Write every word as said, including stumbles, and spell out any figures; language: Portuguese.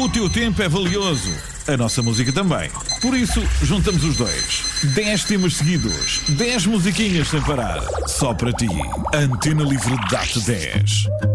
O teu tempo é valioso. A nossa música também. Por isso, juntamos os dois. dez temas seguidos. dez musiquinhas sem parar. Só para ti. Antena Livre dá-te dez.